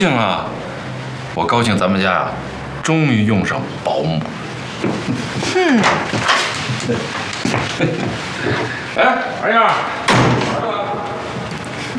高兴啊！我高兴咱们家啊，终于用上保姆。哎，二丫。